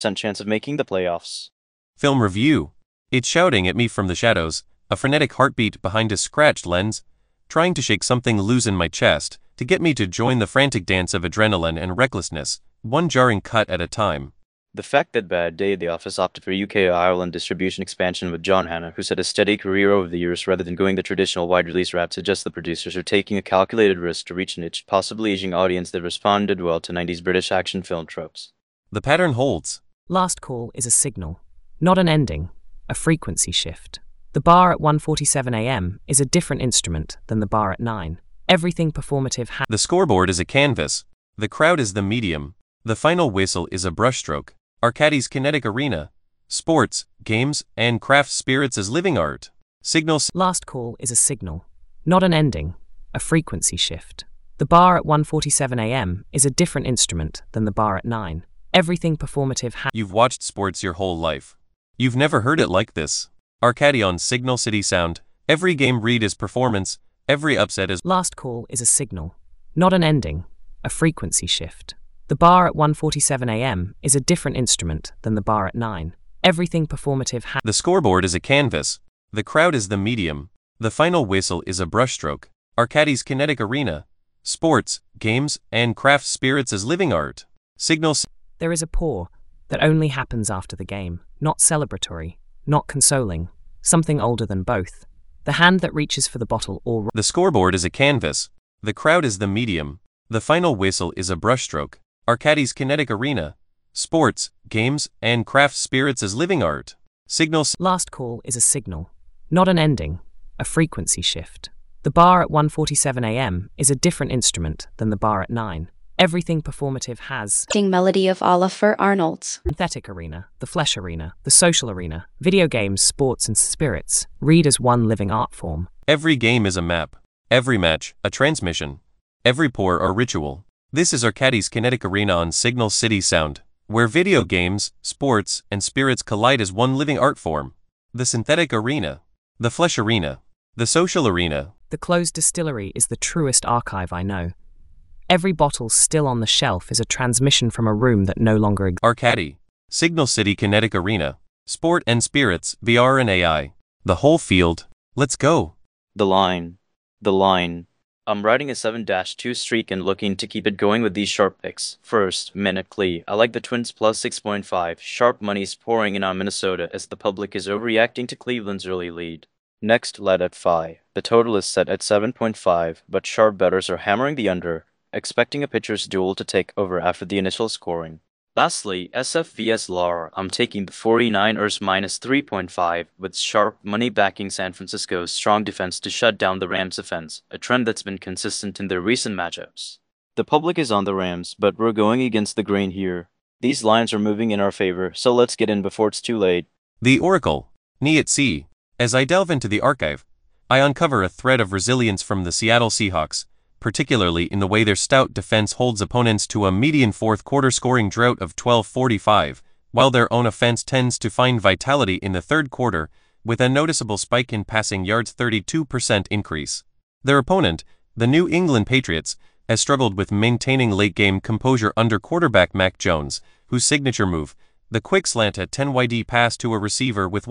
chance of making the playoffs. Film review. It's shouting at me from the shadows, a frenetic heartbeat behind a scratched lens, trying to shake something loose in my chest, to get me to join the frantic dance of adrenaline and recklessness, one jarring cut at a time. The fact that Bad Day at the Office opted for UK-Ireland distribution expansion with John Hannah, who's had a steady career over the years rather than going the traditional wide-release route, suggests the producers are taking a calculated risk to reach a niche, possibly aging audience that responded well to 90s British action film tropes. The pattern holds. Last Call is a signal, not an ending, a frequency shift. The bar at 1:47 a.m. is a different instrument than the bar at 9. Everything performative The scoreboard is a canvas. The crowd is the medium. The final whistle is a brushstroke. Arcadis Kinetic Arena. Sports, games, and craft spirits as living art. Signals. Last Call is a signal, not an ending, a frequency shift. The bar at 1:47 a.m. is a different instrument than the bar at 9. Everything performative You've watched sports your whole life. You've never heard it like this. Arcadi on Signal City Sound. Every game read is performance. Every upset is. Last Call is a signal, not an ending, a frequency shift. The bar at 1:47 a.m. is a different instrument than the bar at 9. Everything performative The scoreboard is a canvas. The crowd is the medium. The final whistle is a brushstroke. Arcadis Kinetic Arena. Sports, games, and craft spirits as living art. Signals. There is a pour that only happens after the game, not celebratory, not consoling, something older than both. The hand that reaches for the bottle or... The scoreboard is a canvas. The crowd is the medium. The final whistle is a brushstroke. Arcadis Kinetic Arena. Sports, games, and craft spirits as living art. Signals. Last Call is a signal, not an ending, a frequency shift. The bar at 1:47 a.m. is a different instrument than the bar at 9. Everything performative has Melody of Oliver Arnold's synthetic arena, the flesh arena, the social arena, video games, sports, and spirits, read as one living art form. Every game is a map. Every match, a transmission. Every pour, a ritual. This is Arcadis Kinetic Arena on Signal City Sound, where video games, sports, and spirits collide as one living art form. The synthetic arena. The flesh arena. The social arena. The closed distillery is the truest archive I know. Every bottle still on the shelf is a transmission from a room that no longer exists. Arcadi. Signal City Kinetic Arena. Sport and spirits, VR and AI. The whole field. Let's go. The line. The line. I'm riding a 7-2 streak and looking to keep it going with these sharp picks. First, Minute Clee. I like the Twins plus 6.5. Sharp money's pouring in on Minnesota as the public is overreacting to Cleveland's early lead. Next, Led at Phi. The total is set at 7.5, but sharp bettors are hammering the under, expecting a pitcher's duel to take over after the initial scoring. Lastly, SF vs LAR. I'm taking the 49ers minus 3.5 with sharp money backing San Francisco's strong defense to shut down the Rams' offense, a trend that's been consistent in their recent matchups. The public is on the Rams, but we're going against the grain here. These lines are moving in our favor, so let's get in before it's too late. The Oracle. Niet C. As I delve into the archive, I uncover a thread of resilience from the Seattle Seahawks, particularly in the way their stout defense holds opponents to a median fourth-quarter scoring drought of 12:45, while their own offense tends to find vitality in the third quarter, with a noticeable spike in passing yards 32% increase. Their opponent, the New England Patriots, has struggled with maintaining late-game composure under quarterback Mac Jones, whose signature move, the quick slant at 10 YD pass to a receiver with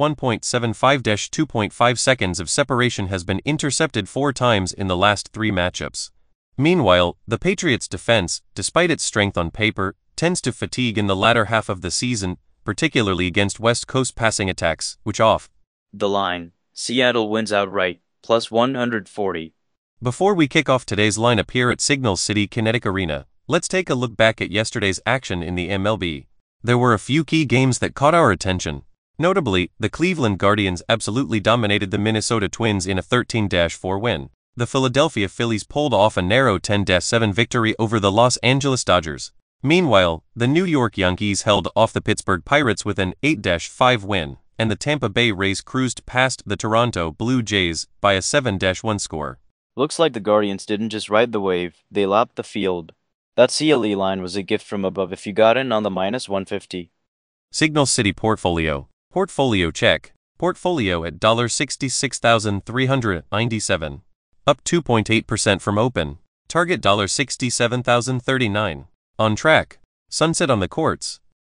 1.75-2.5 seconds of separation, has been intercepted 4 times in the last 3 matchups. Meanwhile, the Patriots' defense, despite its strength on paper, tends to fatigue in the latter half of the season, particularly against West Coast passing attacks, which off. The line. Seattle wins outright, plus 140. Before we kick off today's lineup here at Signal City Kinetic Arena, let's take a look back at yesterday's action in the MLB. There were a few key games that caught our attention. Notably, the Cleveland Guardians absolutely dominated the Minnesota Twins in a 13-4 win. The Philadelphia Phillies pulled off a narrow 10-7 victory over the Los Angeles Dodgers. Meanwhile, the New York Yankees held off the Pittsburgh Pirates with an 8-5 win, and the Tampa Bay Rays cruised past the Toronto Blue Jays by a 7-1 score. Looks like the Guardians didn't just ride the wave, they lapped the field. That CLE line was a gift from above if you got in on the minus 150. Signal City Portfolio. Portfolio check. Portfolio at $66,397. Up 2.8% from open. Target $67,039. On track. Sunset on the courts.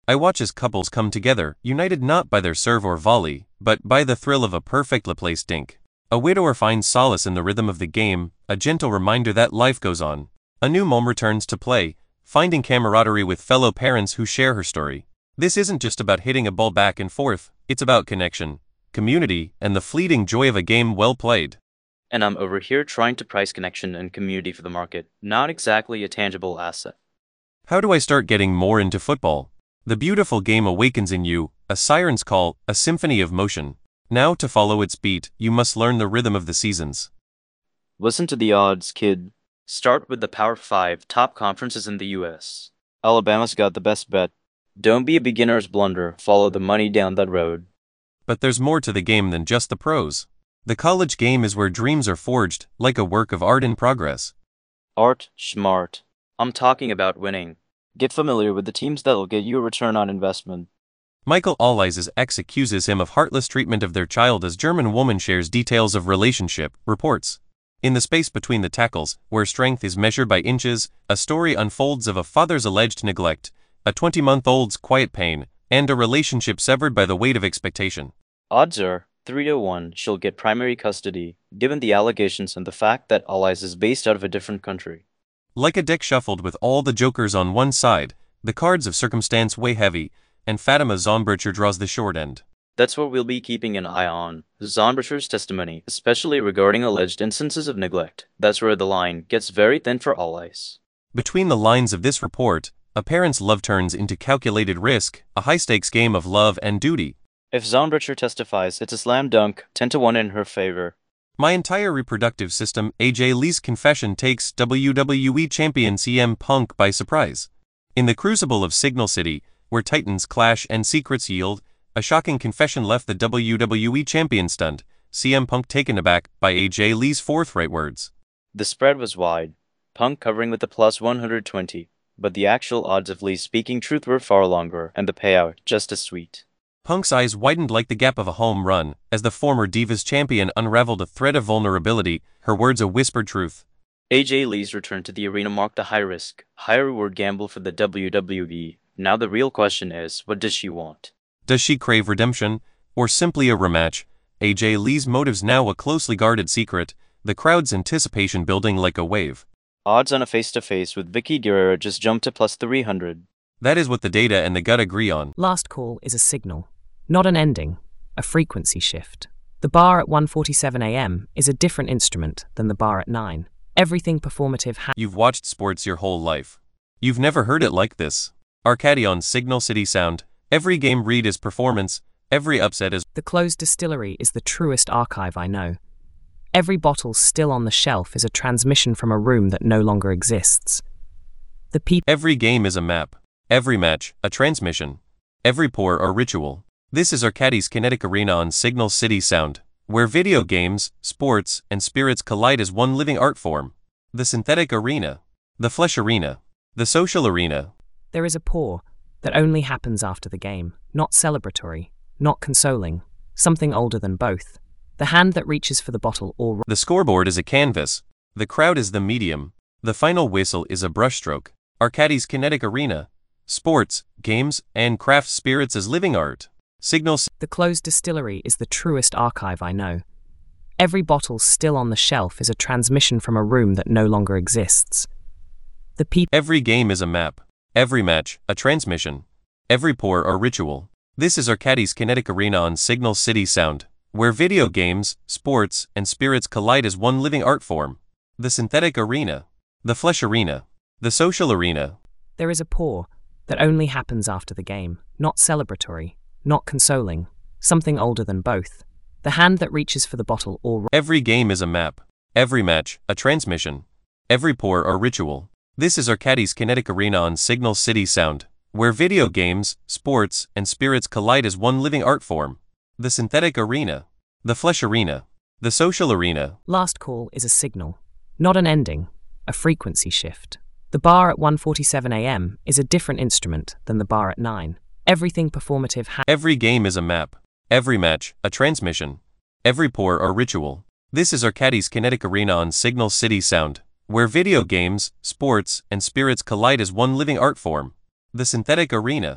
I watch as couples come together, united not by their serve or volley, but by the thrill of a perfectly placed dink. A widower finds solace in the rhythm of the game, a gentle reminder that life goes on. A new mom returns to play, finding camaraderie with fellow parents who share her story. This isn't just about hitting a ball back and forth, it's about connection, community, and the fleeting joy of a game well played. And I'm over here trying to price connection and community for the market, not exactly a tangible asset. How do I start getting more into football? The beautiful game awakens in you, a siren's call, a symphony of motion. Now to follow its beat, you must learn the rhythm of the seasons. Listen to the odds, kid. Start with the Power 5 top conferences in the US. Alabama's got the best bet. Don't be a beginner's blunder, follow the money down that road. But there's more to the game than just the pros. The college game is where dreams are forged, like a work of art in progress. Art, smart. I'm talking about winning. Get familiar with the teams that'll get you a return on investment. Michael Alley's ex accuses him of heartless treatment of their child as German woman shares details of relationship, reports. In the space between the tackles, where strength is measured by inches, a story unfolds of a father's alleged neglect, a 20-month-old's quiet pain, and a relationship severed by the weight of expectation. Odds are 3-1 she'll get primary custody, given the allegations and the fact that Allies is based out of a different country. Like a deck shuffled with all the jokers on one side, the cards of circumstance weigh heavy, and Fatima Zonbrecher draws the short end. That's what we'll be keeping an eye on. Zonbrecher's testimony, especially regarding alleged instances of neglect. That's where the line gets very thin for Allies. Between the lines of this report, a parent's love turns into calculated risk, a high-stakes game of love and duty. If Zonbrecher testifies, it's a slam dunk, 10-1 in her favor. My entire reproductive system. AJ Lee's confession takes WWE champion CM Punk by surprise. In the crucible of Signal City, where titans clash and secrets yield, a shocking confession left the WWE champion stunned, CM Punk taken aback by AJ Lee's forthright words. The spread was wide, Punk covering with a plus 120, but the actual odds of Lee speaking truth were far longer, and the payout just as sweet. Punk's eyes widened like the gap of a home run, as the former Divas champion unraveled a thread of vulnerability, her words a whispered truth. AJ Lee's return to the arena marked a high-risk, high-reward gamble for the WWE. Now the real question is, what does she want? Does she crave redemption, or simply a rematch? AJ Lee's motives now a closely guarded secret, the crowd's anticipation building like a wave. Odds on a face-to-face with Vicky Guerrero just jumped to plus 300. That is what the data and the gut agree on. Last call is a signal, not an ending, a frequency shift. The bar at 1:47 a.m. is a different instrument than the bar at 9. Everything performative You've watched sports your whole life. You've never heard it like this. Arcadion Signal City sound. Every game read is performance, every upset is. The closed distillery is the truest archive I know. Every bottle still on the shelf is a transmission from a room that no longer exists. The people. Every game is a map. Every match, a transmission. Every pour a ritual. This is Arcadis Kinetic Arena on Signal City Sound, where video games, sports, and spirits collide as one living art form. The synthetic arena. The flesh arena. The social arena. There is a pour that only happens after the game, not celebratory, not consoling, something older than both. The hand that reaches for the bottle or... The scoreboard is a canvas. The crowd is the medium. The final whistle is a brushstroke. Arcadis Kinetic Arena. Sports, games, and craft spirits as living art. Signals. The closed distillery is the truest archive I know. Every bottle still on the shelf is a transmission from a room that no longer exists. The people. Every game is a map. Every match, a transmission. Every pour a ritual. This is Arcadis Kinetic Arena on Signal City Sound, where video games, sports, and spirits collide as one living art form. The synthetic arena. The flesh arena. The social arena. There is a pour that only happens after the game, not celebratory, not consoling, something older than both. The hand that reaches for the bottle or... Every game is a map. Every match, a transmission. Every pour a ritual. This is Arcadis Kinetic Arena on Signal City Sound, where video games, sports, and spirits collide as one living art form. The synthetic arena. The flesh arena. The social arena. Last call is a signal, not an ending, a frequency shift. The bar at 1:47 a.m. is a different instrument than the bar at 9. Everything performative Every game is a map. Every match, a transmission. Every pour a ritual. This is Arcadis Kinetic Arena on Signal City Sound, where video games, sports, and spirits collide as one living art form. The synthetic arena.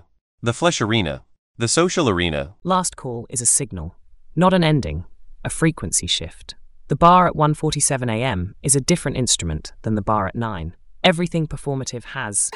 The Flesh Arena. The Social Arena. Last call is a signal, not an ending, a frequency shift. The bar at 1:47 a.m. is a different instrument than the bar at 9. Everything performative has.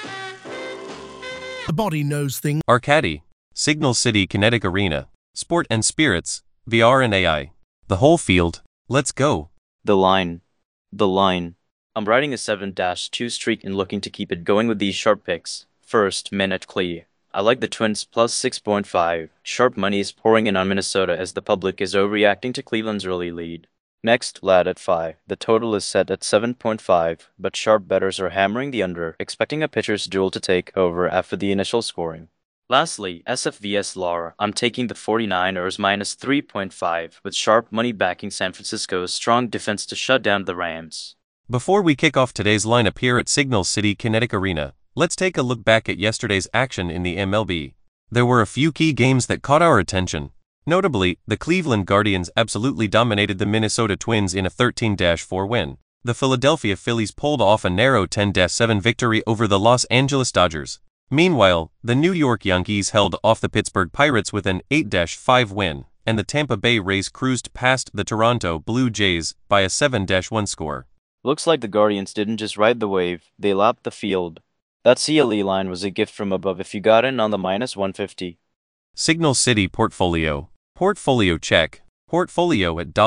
The body knows things. Arcady. Signal City Kinetic Arena. Sport and Spirits. VR and AI. The whole field. Let's go. The line. The line. I'm riding a 7-2 streak and looking to keep it going with these sharp picks. First, Minute Clee. I like the Twins plus 6.5. Sharp money is pouring in on Minnesota as the public is overreacting to Cleveland's early lead. Next, Lad at 5. The total is set at 7.5, but sharp bettors are hammering the under, expecting a pitcher's duel to take over after the initial scoring. Lastly, SFVS Lar. I'm taking the 49ers minus 3.5, with sharp money backing San Francisco's strong defense to shut down the Rams. Before we kick off today's lineup here at Signal City Kinetic Arena, let's take a look back at yesterday's action in the MLB. There were a few key games that caught our attention. Notably, the Cleveland Guardians absolutely dominated the Minnesota Twins in a 13-4 win. The Philadelphia Phillies pulled off a narrow 10-7 victory over the Los Angeles Dodgers. Meanwhile, the New York Yankees held off the Pittsburgh Pirates with an 8-5 win, and the Tampa Bay Rays cruised past the Toronto Blue Jays by a 7-1 score. Looks like the Guardians didn't just ride the wave, they lapped the field. That CLE line was a gift from above if you got in on the minus 150. Signal City Portfolio. Portfolio check. Portfolio at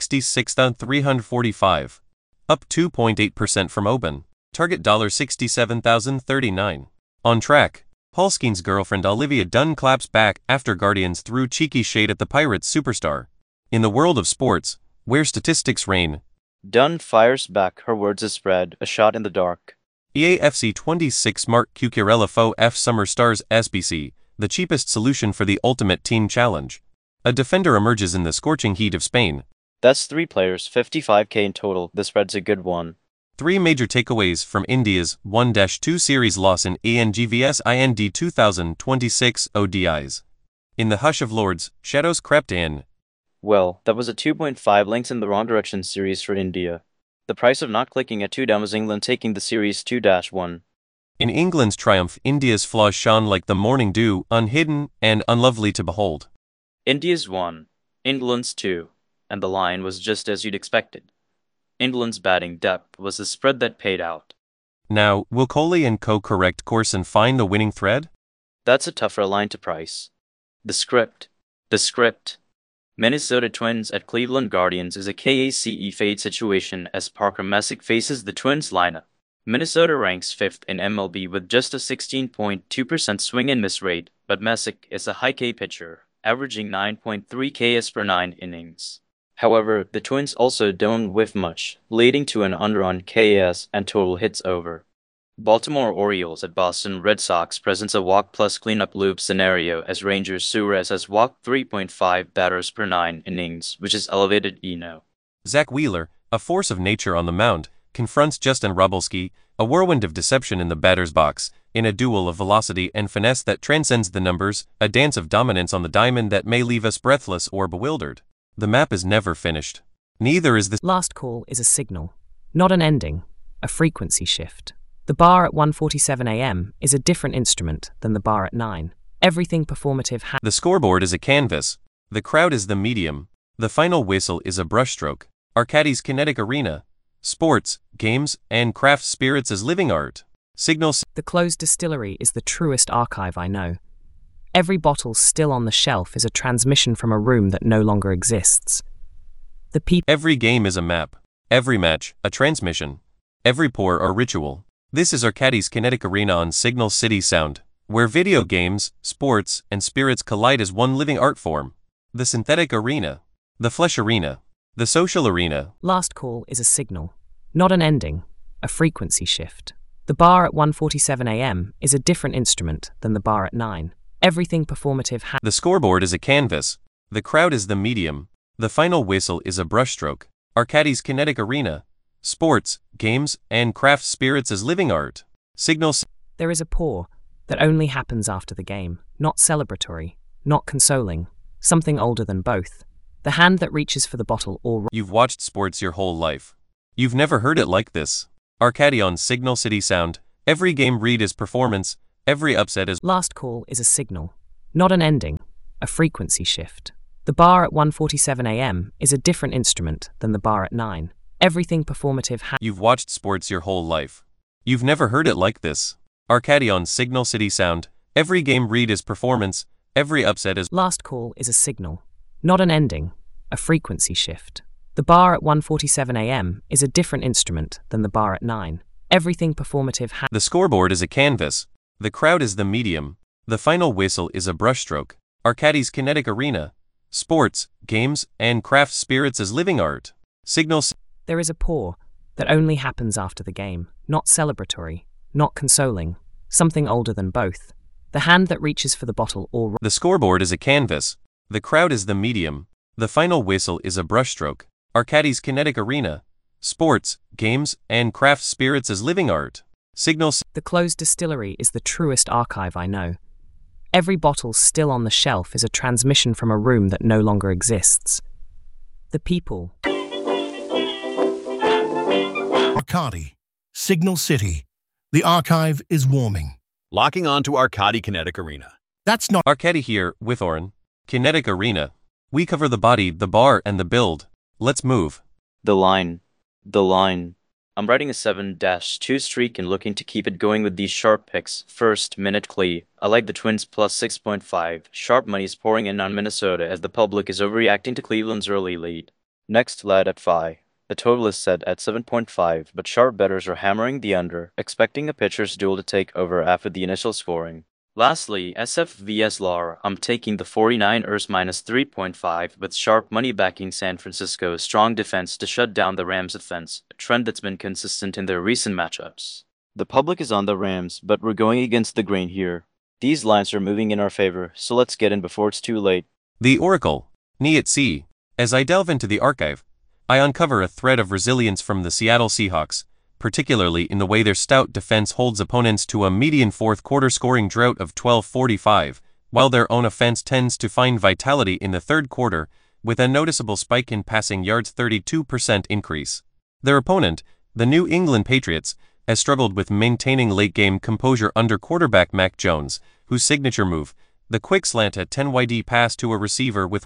$66,345. Up 2.8% from open. Target $67,039. On track. Paulskeen's girlfriend Olivia Dunn claps back after Guardians threw cheeky shade at the Pirates superstar. In the world of sports, where statistics reign, Dunn fires back, her words is spread, a shot in the dark. EAFC 26 Mark Cucurella Faux F Summer Stars SBC, the cheapest solution for the ultimate team challenge. A defender emerges in the scorching heat of Spain. That's 3 players, 55k in total, the spread's a good one. 3 major takeaways from India's 1-2 series loss in ANGVS IND 2026 ODIs. In the hush of Lords, shadows crept in. Well, that was a 2.5 lengths in the wrong direction series for India. The price of not clicking at 2 down was England taking the series 2-1. In England's triumph, India's flaws shone like the morning dew, unhidden and unlovely to behold. India's 1, England's 2, and the line was just as you'd expected. England's batting depth was the spread that paid out. Now, will Kohli and co correct course and find the winning thread? That's a tougher line to price. The script. Minnesota Twins at Cleveland Guardians is a KACE fade situation as Parker Messick faces the Twins lineup. Minnesota ranks 5th in MLB with just a 16.2% swing and miss rate, but Messick is a high K pitcher, averaging 9.3 Ks per 9 innings. However, the Twins also don't whiff much, leading to an under on KS and total hits over. Baltimore Orioles at Boston Red Sox presents a walk plus cleanup loop scenario as Rangers Suarez has walked 3.5 batters per 9 innings, which is elevated Eno. Zach Wheeler, a force of nature on the mound, confronts Justin Robelski, a whirlwind of deception in the batter's box, in a duel of velocity and finesse that transcends the numbers, a dance of dominance on the diamond that may leave us breathless or bewildered. The map is never finished. Neither is the Last call is a signal, not an ending, a frequency shift. The bar at 1:47 a.m. is a different instrument than the bar at 9. Everything performative has. The scoreboard is a canvas. The crowd is the medium. The final whistle is a brushstroke. Arcady's Kinetic Arena. Sports, games, and craft spirits as living art. Signal. The closed distillery is the truest archive I know. Every bottle still on the shelf is a transmission from a room that no longer exists. The people. Every game is a map. Every match, a transmission. Every pour, a ritual. This is Arcady's Kinetic Arena on Signal City Sound, where video games, sports, and spirits collide as one living art form. The Synthetic Arena. The Flesh Arena. The Social Arena. Last call is a signal, not an ending, a frequency shift. The bar at 1:47 a.m. is a different instrument than the bar at 9. Everything performative has. The scoreboard is a canvas. The crowd is the medium. The final whistle is a brushstroke. Arcady's Kinetic Arena. Sports, games, and craft spirits as living art. Signal. There is a pour that only happens after the game, not celebratory, not consoling, something older than both. The hand that reaches for the bottle or. You've watched sports your whole life. You've never heard it like this. Arcady on Signal City Sound. Every game read is performance. Every upset is Last call is a signal, not an ending, a frequency shift. The bar at 1:47 a.m. is a different instrument than the bar at 9. Everything performative has. You've watched sports your whole life. You've never heard it like this. Arcadion Signal City Sound. Every game read is performance. Every upset is. Last call is a signal, not an ending, a frequency shift. The bar at 1:47 a.m. is a different instrument than the bar at 9. Everything performative has. The scoreboard is a canvas. The crowd is the medium. The final whistle is a brushstroke. Arcadi's kinetic arena. Sports, games, and craft spirits as living art. Signal. There is a pour that only happens after the game, not celebratory, not consoling, something older than both. The hand that reaches for the bottle or. The scoreboard is a canvas. The crowd is the medium. The final whistle is a brushstroke. Arcadi's kinetic arena. Sports, games, and craft spirits as living art. Signal. The closed distillery is the truest archive I know. Every bottle still on the shelf is a transmission from a room that no longer exists. The people. Arcadi, Signal City. The archive is warming. Locking on to Arcadi Kinetic Arena. That's not Arcadi here, with Oren. Kinetic arena. We cover the body, the bar, and the build. Let's move. The line. I'm riding a 7-2 streak and looking to keep it going with these sharp picks. First, Minute Clee. I like the Twins plus 6.5. Sharp money's pouring in on Minnesota as the public is overreacting to Cleveland's early lead. Next, Lad at Phi. The total is set at 7.5, but sharp bettors are hammering the under, expecting a pitcher's duel to take over after the initial scoring. Lastly, SF vs LAR, I'm taking the 49ers minus 3.5 with sharp money backing San Francisco's strong defense to shut down the Rams' offense, a trend that's been consistent in their recent matchups. The public is on the Rams, but we're going against the grain here. These lines are moving in our favor, so let's get in before it's too late. The Oracle. Niet C. As I delve into the archive, I uncover a thread of resilience from the Seattle Seahawks, particularly in the way their stout defense holds opponents to a median fourth-quarter scoring drought of 12:45, while their own offense tends to find vitality in the third quarter, with a noticeable spike in passing yards 32% increase. Their opponent, the New England Patriots, has struggled with maintaining late-game composure under quarterback Mac Jones, whose signature move, the quick slant at 10-YD pass to a receiver with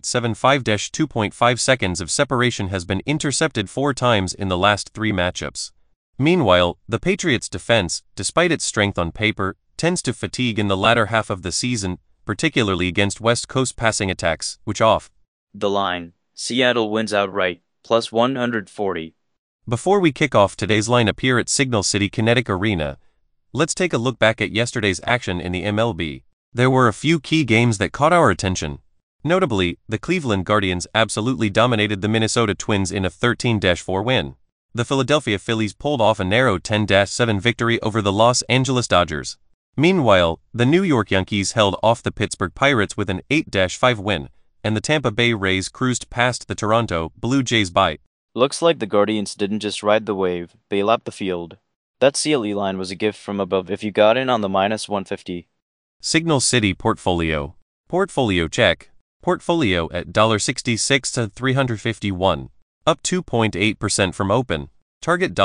1.75-2.5 seconds of separation has been intercepted 4 times in the last 3 matchups. Meanwhile, the Patriots' defense, despite its strength on paper, tends to fatigue in the latter half of the season, particularly against West Coast passing attacks, which off. The line. Seattle wins outright, plus 140. Before we kick off today's lineup here at Signal City Kinetic Arena, let's take a look back at yesterday's action in the MLB. There were a few key games that caught our attention. Notably, the Cleveland Guardians absolutely dominated the Minnesota Twins in a 13-4 win. The Philadelphia Phillies pulled off a narrow 10-7 victory over the Los Angeles Dodgers. Meanwhile, the New York Yankees held off the Pittsburgh Pirates with an 8-5 win, and the Tampa Bay Rays cruised past the Toronto Blue Jays by. Looks like the Guardians didn't just ride the wave, they lapped the field. That CLE line was a gift from above if you got in on the minus 150. Signal City Portfolio. Portfolio check. Portfolio at $66 to $351. Up 2.8% from open. Target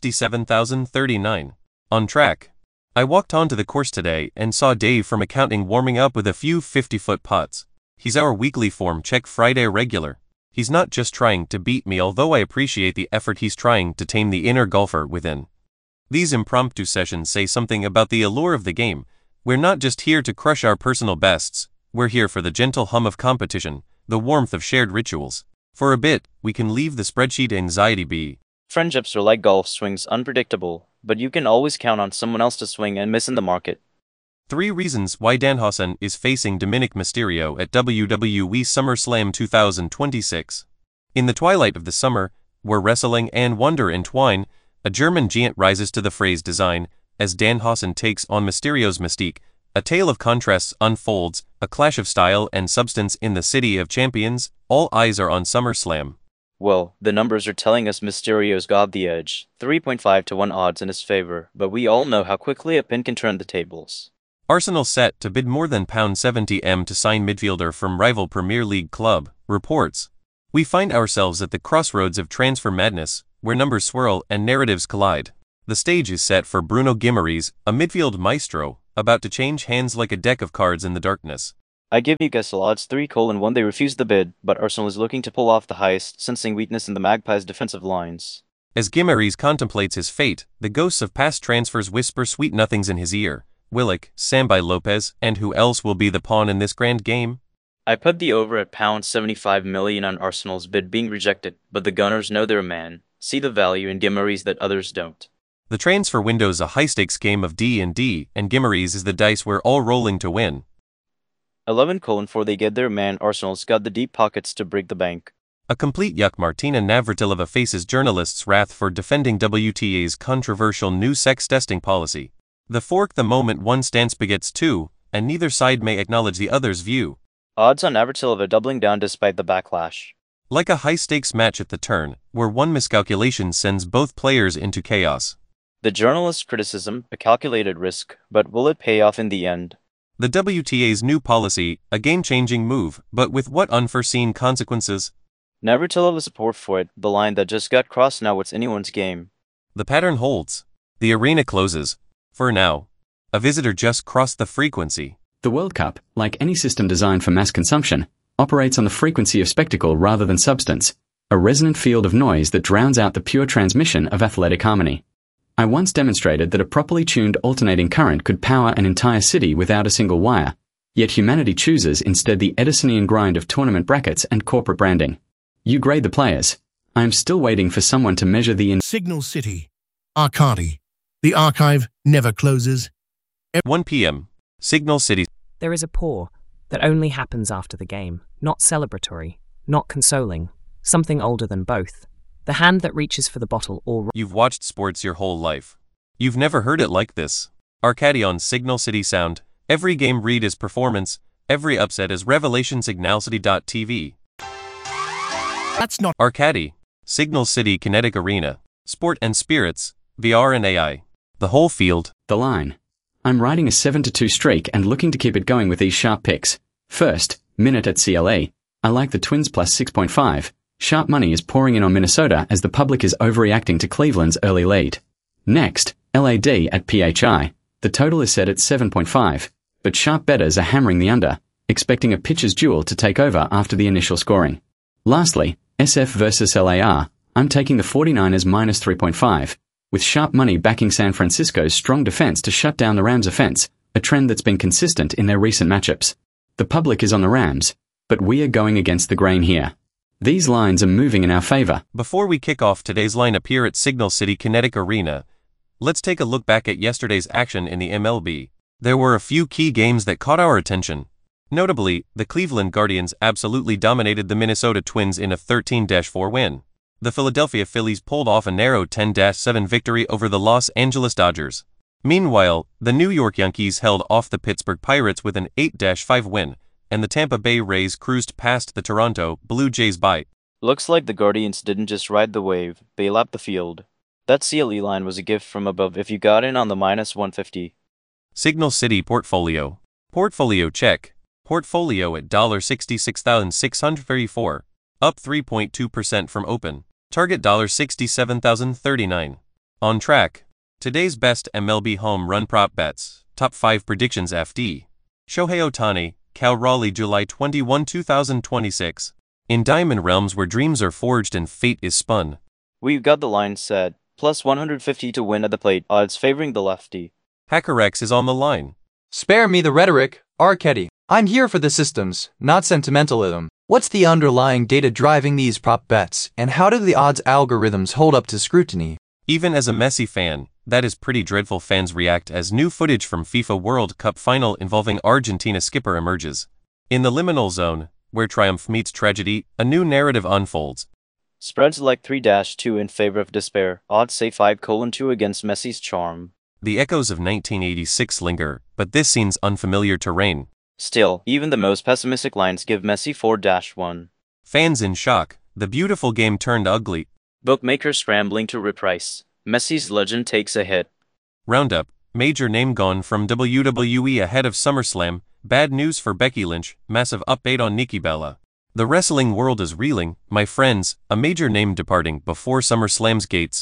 $67,039. On track. I walked onto the course today and saw Dave from accounting warming up with a few 50-foot putts. He's our weekly form check Friday regular. He's not just trying to beat me, although I appreciate the effort he's trying to tame the inner golfer within. These impromptu sessions say something about the allure of the game. We're not just here to crush our personal bests, we're here for the gentle hum of competition, the warmth of shared rituals. For a bit, we can leave the spreadsheet anxiety be. Friendships are like golf swings, unpredictable, but you can always count on someone else to swing and miss in the market. 3 reasons why Danhausen is facing Dominic Mysterio at WWE SummerSlam 2026. In the twilight of the summer, where wrestling and wonder entwine, a German giant rises to the phrase design, as Danhausen takes on Mysterio's mystique. A tale of contrasts unfolds, a clash of style and substance in the City of Champions. All eyes are on SummerSlam. Well, the numbers are telling us Mysterio's got the edge, 3.5 to 1 odds in his favor, but we all know how quickly a pin can turn the tables. Arsenal set to bid more than £70m to sign midfielder from rival Premier League club, reports. We find ourselves at the crossroads of transfer madness, where numbers swirl and narratives collide. The stage is set for Bruno Guimaraes, a midfield maestro, about to change hands like a deck of cards in the darkness. I give Newcastle odds 3:1. They refused the bid, but Arsenal is looking to pull off the heist, sensing weakness in the Magpies' defensive lines. As Guimaraes contemplates his fate, the ghosts of past transfers whisper sweet nothings in his ear. Willock, Sambi Lopez, and who else will be the pawn in this grand game? I put the over at £75 million on Arsenal's bid being rejected, but the Gunners know their man, see the value in Guimaraes that others don't. The transfer window's a high-stakes game of D&D, and Guimaraes is the dice we're all rolling to win. 11:4. They get their man. Arsenal's got the deep pockets to break the bank. A complete yuck. Martina Navratilova faces journalists' wrath for defending WTA's controversial new sex testing policy. The fork the moment one stance begets two, and neither side may acknowledge the other's view. Odds on Navratilova doubling down despite the backlash. Like a high-stakes match at the turn, where one miscalculation sends both players into chaos. The journalist's criticism, a calculated risk, but will it pay off in the end? The WTA's new policy, a game-changing move, but with what unforeseen consequences? Navratilova support for it, the line that just got crossed. Now it's anyone's game. The pattern holds. The arena closes. For now. A visitor just crossed the frequency. The World Cup, like any system designed for mass consumption, operates on the frequency of spectacle rather than substance, a resonant field of noise that drowns out the pure transmission of athletic harmony. I once demonstrated that a properly tuned alternating current could power an entire city without a single wire, yet humanity chooses instead the Edisonian grind of tournament brackets and corporate branding. You grade the players. I am still waiting for someone to measure the Signal City. Arcadi. The archive never closes. 1 p.m. Signal City. There is a pour that only happens after the game, not celebratory, not consoling, something older than both. The hand that reaches for the bottle or... You've watched sports your whole life. You've never heard it like this. Arcadi on Signal City Sound. Every game read is performance. Every upset is revelation. Signalcity.tv. That's not Arcadi. Signal City Kinetic Arena. Sport and spirits. VR and AI. The whole field. The line. I'm riding a 7-2 streak and looking to keep it going with these sharp picks. First, Minute at CLA. I like the Twins plus 6.5. Sharp money is pouring in on Minnesota as the public is overreacting to Cleveland's early lead. Next, LAD at PHI. The total is set at 7.5, but sharp bettors are hammering the under, expecting a pitcher's duel to take over after the initial scoring. Lastly, SF versus LAR. I'm taking the 49ers minus 3.5, with sharp money backing San Francisco's strong defense to shut down the Rams' offense, a trend that's been consistent in their recent matchups. The public is on the Rams, but we are going against the grain here. These lines are moving in our favor. Before we kick off today's lineup here at Signal City Kinetic Arena, let's take a look back at yesterday's action in the MLB. There were a few key games that caught our attention. Notably, the Cleveland Guardians absolutely dominated the Minnesota Twins in a 13-4 win. The Philadelphia Phillies pulled off a narrow 10-7 victory over the Los Angeles Dodgers. Meanwhile, the New York Yankees held off the Pittsburgh Pirates with an 8-5 win, and the Tampa Bay Rays cruised past the Toronto Blue Jays by. Looks like the Guardians didn't just ride the wave, they lapped the field. That CLE line was a gift from above if you got in on the minus 150. Signal City Portfolio. Portfolio check. Portfolio at $66,634, up 3.2% from open. Target $67,039. On track. Today's best MLB home run prop bets. Top 5 predictions FD. Shohei Ohtani, Cal Raleigh, July 21, 2026. In Diamond Realms where dreams are forged and fate is spun. We've got the line set, plus 150 to win at the plate, odds favoring the lefty. HackerX is on the line. Spare me the rhetoric, Arcadi. I'm here for the systems, not sentimentalism. What's the underlying data driving these prop bets, and how do the odds algorithms hold up to scrutiny? Even as a Messi fan, that is pretty dreadful. Fans react as new footage from FIFA World Cup final involving Argentina skipper emerges. In the liminal zone, where triumph meets tragedy, a new narrative unfolds. Spreads like 3-2 in favor of despair, odds say 5:2 against Messi's charm. The echoes of 1986 linger, but this seems unfamiliar terrain. Still, even the most pessimistic lines give Messi 4-1. Fans in shock, the beautiful game turned ugly. Bookmakers scrambling to reprice. Messi's legend takes a hit. Roundup, major name gone from WWE ahead of SummerSlam, bad news for Becky Lynch, massive update on Nikki Bella. The wrestling world is reeling, my friends, a major name departing before SummerSlam's gates.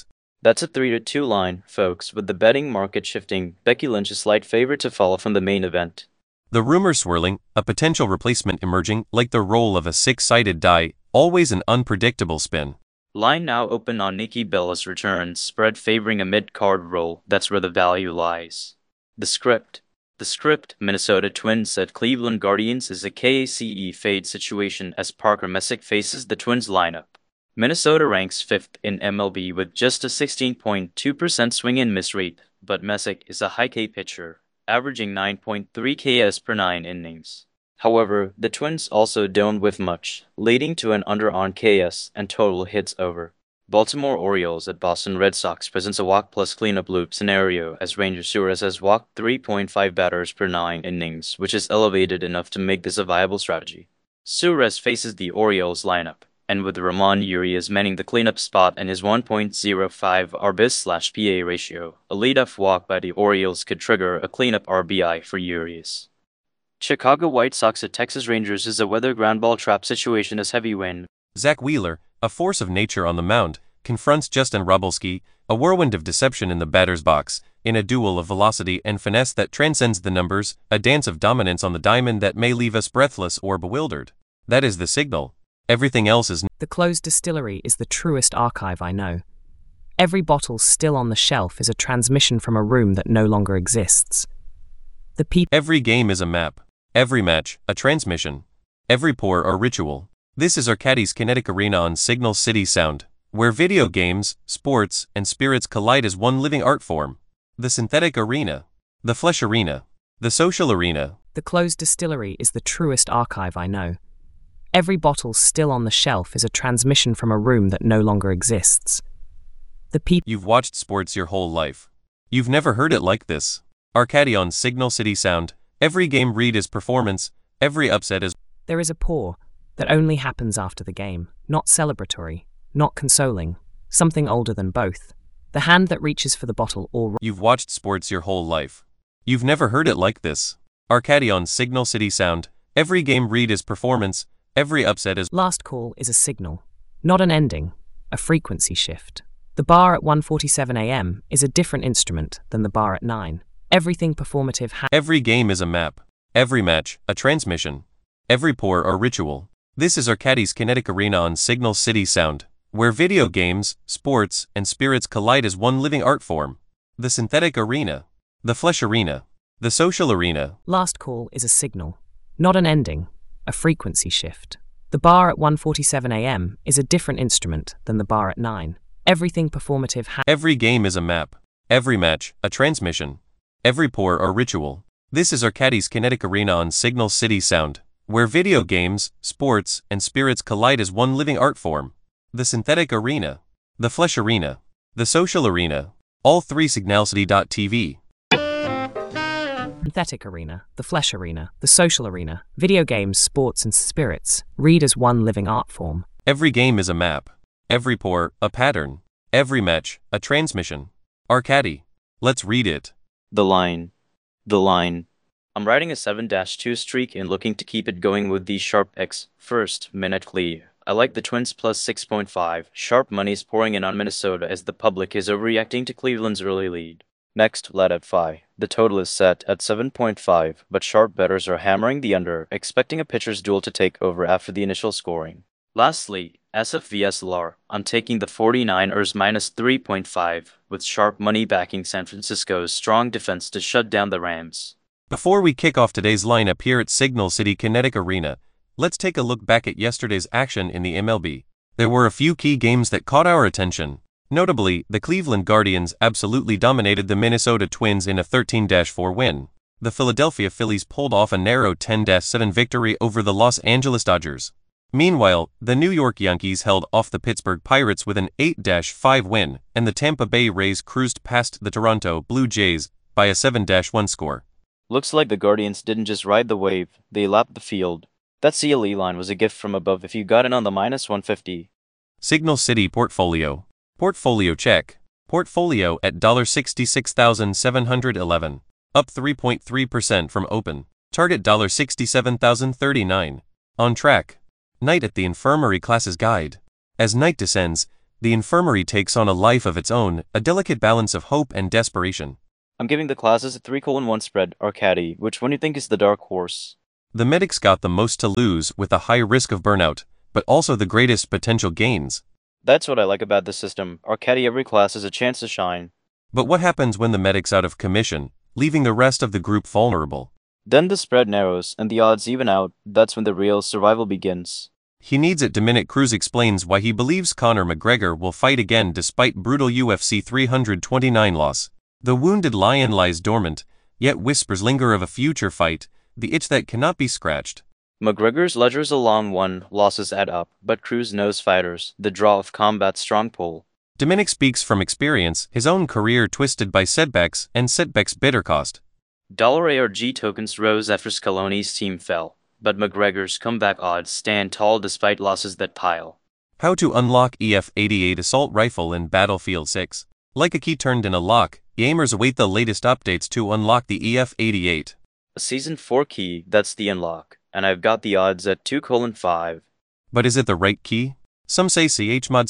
That's a 3-2 line, folks, with the betting market shifting. Becky Lynch a slight favorite to follow from the main event. The rumor swirling, a potential replacement emerging, like the roll of a six-sided die, always an unpredictable spin. Line now open on Nikki Bella's return, spread favoring a mid-card roll. That's where the value lies. The script, Minnesota Twins said Cleveland Guardians is a KACE fade situation as Parker Messick faces the Twins lineup. Minnesota ranks 5th in MLB with just a 16.2% swing and miss rate, but Messick is a high K pitcher, averaging 9.3 Ks per 9 innings. However, the Twins also don't whiff much, leading to an under on Ks and total hits over. Baltimore Orioles at Boston Red Sox presents a walk plus cleanup loop scenario as Ranger Suarez has walked 3.5 batters per 9 innings, which is elevated enough to make this a viable strategy. Suarez faces the Orioles lineup, and with Ramon Urias manning the cleanup spot and his 1.05 RBIS/PA ratio, a leadoff walk by the Orioles could trigger a cleanup RBI for Urias. Chicago White Sox at Texas Rangers is a weather ground ball trap situation as heavy wind. Zach Wheeler, a force of nature on the mound, confronts Justin Robelski, a whirlwind of deception in the batter's box, in a duel of velocity and finesse that transcends the numbers, a dance of dominance on the diamond that may leave us breathless or bewildered. That is the signal. Everything else is... The closed distillery is the truest archive I know. Every bottle still on the shelf is a transmission from a room that no longer exists. Every game is a map. Every match, a transmission. Every pour a ritual. This is Arcadie's Kinetic Arena on Signal City Sound, where video games, sports, and spirits collide as one living art form. The synthetic arena. The flesh arena. The social arena. The closed distillery is the truest archive I know. Every bottle still on the shelf is a transmission from a room that no longer exists. You've watched sports your whole life. You've never heard it like this. Arcadie on Signal City Sound. Every game read is performance, every upset is... There is a pour that only happens after the game, not celebratory, not consoling, something older than both. The hand that reaches for the bottle or... You've watched sports your whole life. You've never heard it like this. Arcadie on Signal City Sound. Every game read is performance, every upset is... Last call is a signal, not an ending, a frequency shift. The bar at 1:47 a.m. is a different instrument than the bar at 9. Everything performative Every game is a map. Every match, a transmission. Every pour a ritual. This is Arcadie's Kinetic Arena on Signal City Sound, where video games, sports, and spirits collide as one living art form. The synthetic arena. The flesh arena. The social arena. Last call is a signal, not an ending, a frequency shift. The bar at 1:47 a.m. is a different instrument than the bar at 9. Everything performative Every game is a map. Every match, a transmission. Every pour a ritual. This is Arcadie's Kinetic Arena on Signal City Sound, where video games, sports, and spirits collide as one living art form. The synthetic arena. The flesh arena. The social arena. All three signalcity.tv. Synthetic arena, the flesh arena, the social arena, video games, sports, and spirits, read as one living art form. Every game is a map. Every pour, a pattern. Every match, a transmission. Arcadie. Let's read it. The line. I'm riding a 7-2 streak and looking to keep it going with these sharp picks. First, Minute I like the Twins plus 6.5. Sharp money's pouring in on Minnesota as the public is overreacting to Cleveland's early lead. Next, Let at Fi. The total is set at 7.5, but sharp bettors are hammering the under, expecting a pitcher's duel to take over after the initial scoring. Lastly, SF vs LAR. I'm taking the 49ers minus 3.5, with sharp money backing San Francisco's strong defense to shut down the Rams. Before we kick off today's lineup here at Signal City Kinetic Arena, let's take a look back at yesterday's action in the MLB. There were a few key games that caught our attention. Notably, the Cleveland Guardians absolutely dominated the Minnesota Twins in a 13-4 win. The Philadelphia Phillies pulled off a narrow 10-7 victory over the Los Angeles Dodgers. Meanwhile, the New York Yankees held off the Pittsburgh Pirates with an 8-5 win, and the Tampa Bay Rays cruised past the Toronto Blue Jays by a 7-1 score. Looks like the Guardians didn't just ride the wave, they lapped the field. That CLE line was a gift from above if you got in on the minus 150. Signal City Portfolio. Portfolio check. Portfolio at $66,711. Up 3.3% from open. Target $67,039. On track. Night at the Infirmary Classes Guide. As night descends, The infirmary takes on a life of its own, a delicate balance of hope and desperation. I'm giving the classes a 3:1 spread, Arcady. Which one do you think is the dark horse? The medics got the most to lose with a high risk of burnout, but also the greatest potential gains. That's what I like about this system. Arcady, every class has a chance to shine. But what happens when the medic's out of commission, leaving the rest of the group vulnerable? Then the spread narrows, and the odds even out. That's when the real survival begins. He needs it. Dominic Cruz explains why he believes Conor McGregor will fight again despite brutal UFC 329 loss. The wounded lion lies dormant, yet whispers linger of a future fight, the itch that cannot be scratched. McGregor's ledger's a long one, losses add up, but Cruz knows fighters, the draw of combat's strong pull. Dominic speaks from experience, his own career twisted by setbacks and setbacks' bitter cost. $ARG tokens rose after Scaloni's team fell, but McGregor's comeback odds stand tall despite losses that pile. How to unlock EF-88 assault rifle in Battlefield 6. Like a key turned in a lock, gamers await the latest updates to unlock the EF-88. A Season 4 key, that's the unlock, and I've got the odds at 2:5. But is it the right key? Some say CHMod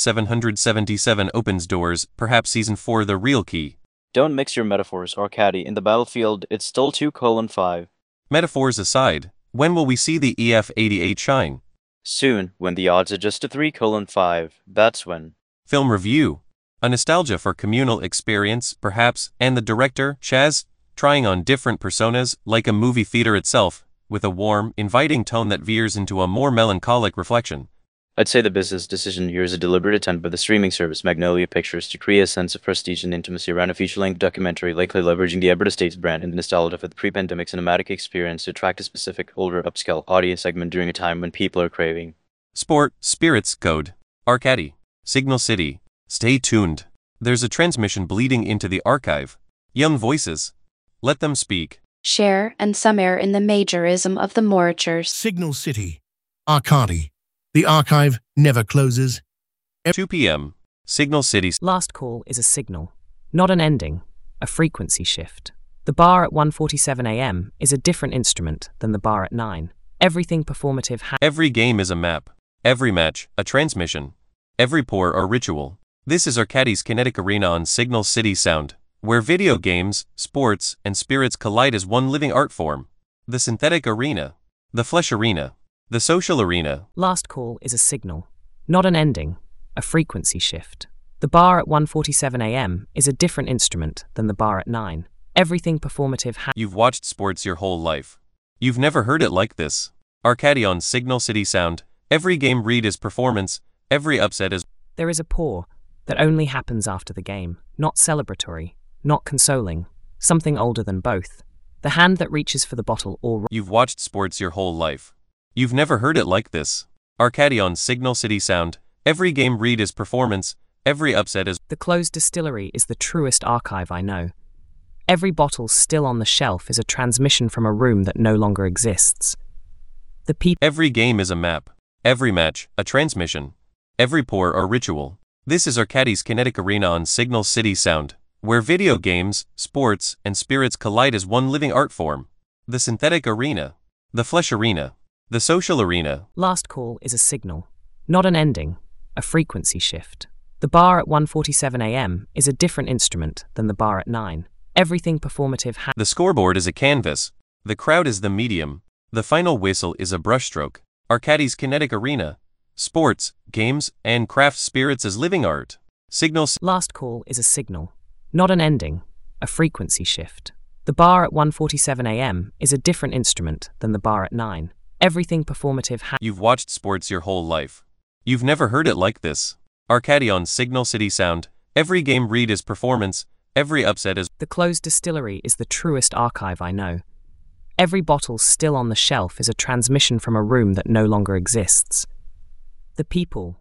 777 opens doors, perhaps Season 4 the real key. Don't mix your metaphors, Arcady. In the battlefield, it's still 2:5. Metaphors aside, when will we see the EF-88 shine? Soon, when the odds adjust to 3:5, that's when. Film review. A nostalgia for communal experience, perhaps, and the director, Chaz, trying on different personas, like a movie theater itself, with a warm, inviting tone that veers into a more melancholic reflection. I'd say the business decision here is a deliberate attempt by the streaming service Magnolia Pictures to create a sense of prestige and intimacy around a feature-length documentary, likely leveraging the Alberta States brand and the nostalgia for the pre-pandemic cinematic experience to attract a specific, older, upscale audience segment during a time when people are craving sport, spirits, code. Arcady. Signal City. Stay tuned. There's a transmission bleeding into the archive. Young voices. Let them speak. Share and some air in the majorism of the moritures. Signal City. Arcady. The archive never closes. 2 p.m. Signal City. Last call is a signal, not an ending, a frequency shift. The bar at 1:47 a.m. is a different instrument than the bar at 9. Everything performative Every game is a map. Every match, a transmission. Every pour, a ritual. This is Arcady's Kinetic Arena on Signal City Sound, where video games, sports, and spirits collide as one living art form. The synthetic arena. The flesh arena. The social arena. Last call is a signal, not an ending, a frequency shift. The bar at 1:47 a.m. is a different instrument than the bar at 9. Everything performative You've watched sports your whole life. You've never heard it like this. Arcady on Signal City Sound. Every game read is performance, every upset is... There is a pour that only happens after the game, not celebratory, not consoling, something older than both. The hand that reaches for the bottle or... You've watched sports your whole life. You've never heard it like this. Arcady on Signal City Sound. Every game read is performance, every upset is... The closed distillery is the truest archive I know. Every bottle still on the shelf is a transmission from a room that no longer exists. The people... Every game is a map. Every match, a transmission. Every pour, a ritual. This is Arcady's Kinetic Arena on Signal City Sound, where video games, sports, and spirits collide as one living art form. The synthetic arena. The flesh arena. The social arena. Last call is a signal, not an ending, a frequency shift. The bar at 1:47 a.m. is a different instrument than the bar at 9. Everything performative The scoreboard is a canvas. The crowd is the medium. The final whistle is a brushstroke. Arcady's Kinetic Arena. Sports, games, and craft spirits as living art. Signals. Last call is a signal, not an ending, a frequency shift. The bar at 1:47 a.m. is a different instrument than the bar at 9. Everything performative You've watched sports your whole life. You've never heard it like this. Arcady on Signal City Sound. Every game read is performance, every upset is... The closed distillery is the truest archive I know. Every bottle still on the shelf is a transmission from a room that no longer exists. The people.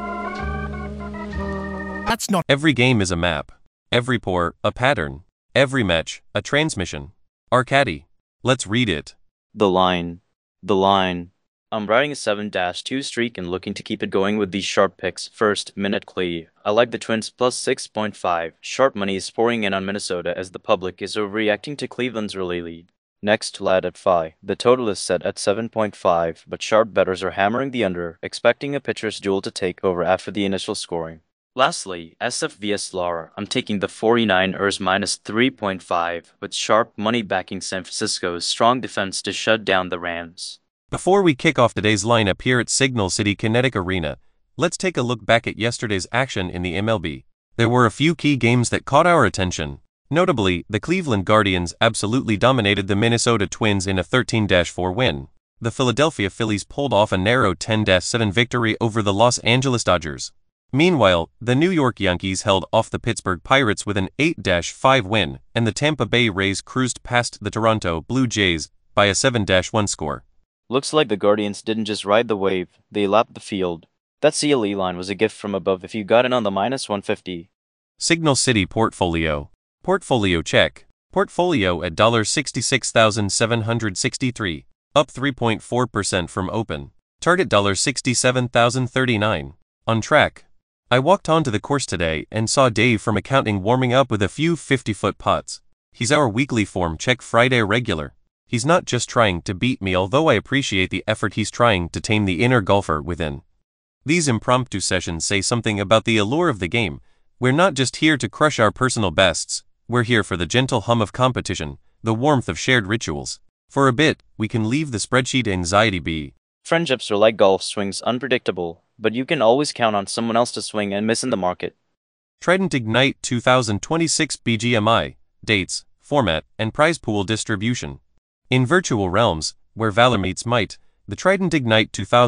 That's not... Every game is a map. Every pour, a pattern. Every match, a transmission. Arcady. Let's read it. The line. I'm riding a 7-2 streak and looking to keep it going with these sharp picks. First, Minute Clee. I like the Twins plus 6.5. Sharp money is pouring in on Minnesota as the public is overreacting to Cleveland's early lead. Next, Lad at 5. The total is set at 7.5, but sharp bettors are hammering the under, expecting a pitcher's duel to take over after the initial scoring. Lastly, SF vs LAR, I'm taking the 49ers minus 3.5 with sharp money backing San Francisco's strong defense to shut down the Rams. Before we kick off today's lineup here at Signal City Kinetic Arena, let's take a look back at yesterday's action in the MLB. There were a few key games that caught our attention. Notably, the Cleveland Guardians absolutely dominated the Minnesota Twins in a 13-4 win. The Philadelphia Phillies pulled off a narrow 10-7 victory over the Los Angeles Dodgers. Meanwhile, the New York Yankees held off the Pittsburgh Pirates with an 8-5 win, and the Tampa Bay Rays cruised past the Toronto Blue Jays by a 7-1 score. Looks like the Guardians didn't just ride the wave, they lapped the field. That CLE line was a gift from above if you got in on the minus 150. Signal City Portfolio. Portfolio check. Portfolio at $66,763, up 3.4% from open. Target $67,039. On track. I walked onto the course today and saw Dave from accounting warming up with a few 50-foot putts. He's our weekly form check Friday regular. He's not just trying to beat me, although I appreciate the effort he's trying to tame the inner golfer within. These impromptu sessions say something about the allure of the game. We're not just here to crush our personal bests, we're here for the gentle hum of competition, the warmth of shared rituals. For a bit, we can leave the spreadsheet anxiety be. Friendships are like golf swings, unpredictable, but you can always count on someone else to swing and miss in the market. Trident Ignite 2026 BGMI, dates, format, and prize pool distribution. In virtual realms, where valor meets might, the Trident Ignite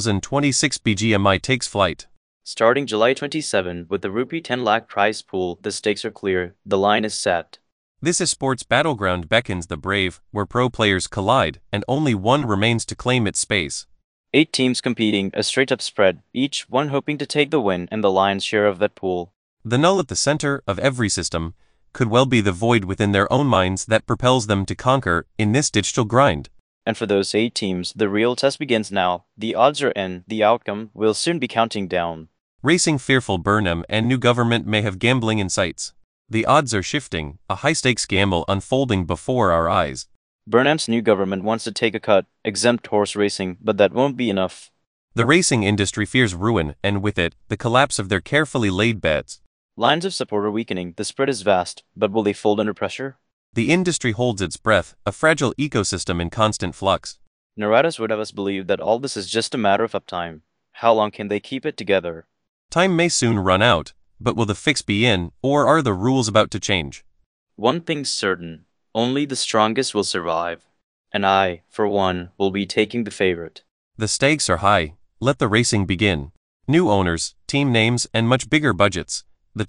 2026 BGMI takes flight. Starting July 27 with the Rupee 10 lakh prize pool, the stakes are clear, the line is set. This esports battleground beckons the brave, where pro players collide, and only one remains to claim its space. 8 teams competing, a straight-up spread, each one hoping to take the win and the lion's share of that pool. The null at the center of every system could well be the void within their own minds that propels them to conquer in this digital grind. And for those 8 teams, the real test begins now. The odds are in, the outcome will soon be counting down. Racing fearful Burnham and new government may have gambling in sights. The odds are shifting, a high-stakes gamble unfolding before our eyes. Burnham's new government wants to take a cut, exempt horse racing, but that won't be enough. The racing industry fears ruin, and with it, the collapse of their carefully laid bets. Lines of support are weakening, the spread is vast, but will they fold under pressure? The industry holds its breath, a fragile ecosystem in constant flux. Narratus would have us believe that all this is just a matter of uptime. How long can they keep it together? Time may soon run out, but will the fix be in, or are the rules about to change? One thing's certain. Only the strongest will survive, and I, for one, will be taking the favorite. The stakes are high, let the racing begin. New owners, team names, and much bigger budgets. The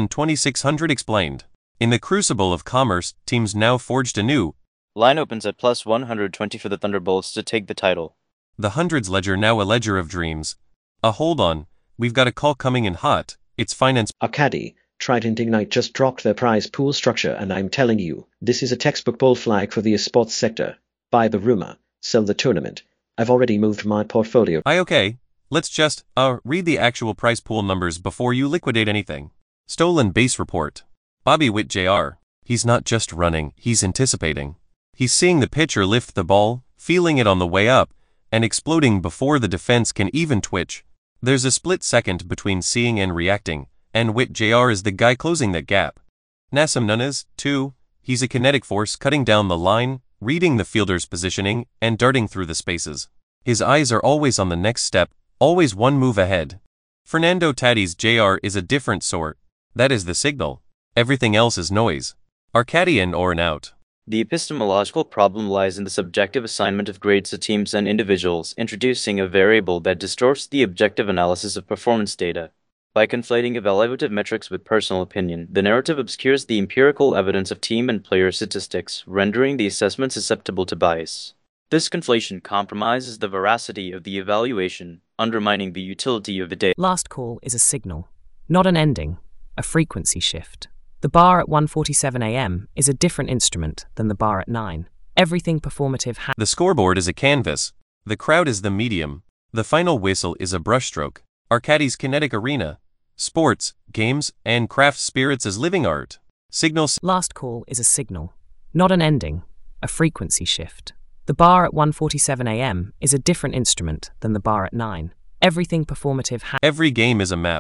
2026 explained. In the crucible of commerce, teams now forged anew. Line opens at plus 120 for the Thunderbolts to take the title. The hundreds ledger now a ledger of dreams. Hold on, we've got a call coming in hot. It's finance. Arcady, Trident Ignite just dropped their prize pool structure, and I'm telling you, this is a textbook bull flag for the esports sector. Buy the rumor, sell the tournament. I've already moved my portfolio. Okay, let's just, read the actual prize pool numbers before you liquidate anything. Stolen base report. Bobby Witt Jr. He's not just running, he's anticipating. He's seeing the pitcher lift the ball, feeling it on the way up, and exploding before the defense can even twitch. There's a split second between seeing and reacting, and Witt Jr. is the guy closing that gap. Nassim Nunez, too. He's a kinetic force cutting down the line, reading the fielder's positioning, and darting through the spaces. His eyes are always on the next step, always one move ahead. Fernando Tatis Jr. is a different sort. That is the signal. Everything else is noise. Arcadian or an out. The epistemological problem lies in the subjective assignment of grades to teams and individuals, introducing a variable that distorts the objective analysis of performance data. By conflating evaluative metrics with personal opinion, the narrative obscures the empirical evidence of team and player statistics, rendering the assessment susceptible to bias. This conflation compromises the veracity of the evaluation, undermining the utility of the data. Last call is a signal, not an ending, a frequency shift. The bar at 1:47 a.m. is a different instrument than the bar at 9. Everything performative has. The scoreboard is a canvas. The crowd is the medium. The final whistle is a brushstroke. Arcady's Kinetic Arena. Sports, games, and craft spirits as living art. Signals. Last call is a signal, not an ending, a frequency shift. The bar at 1:47 a.m. is a different instrument than the bar at 9. Everything performative has. Every game is a map.